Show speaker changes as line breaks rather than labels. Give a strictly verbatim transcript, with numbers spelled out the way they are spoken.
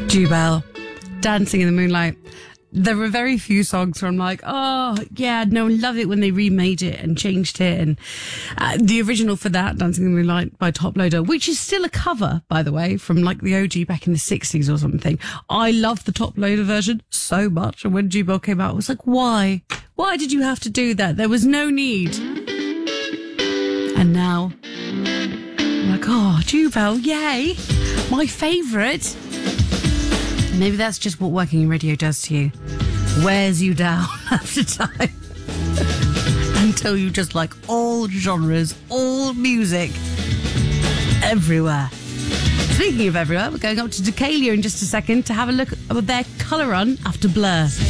Jubel, Dancing in the Moonlight. There were very few songs where I'm like, oh, yeah, no, love it when they remade it and changed it. And uh, the original for that, Dancing in the Moonlight by Top Loader, which is still a cover, by the way, from like the O G back in the sixties or something. I love the Top Loader version so much. And when Jubel came out, I was like, why? Why did you have to do that? There was no need. And now, I'm like, oh, Jubel, yay. My favourite. Maybe that's just what working in radio does to you. Wears you down after time. Until you just like all genres, all music, everywhere. Speaking of everywhere, we're going up to Decalia in just a second to have a look at their colour run after Blur.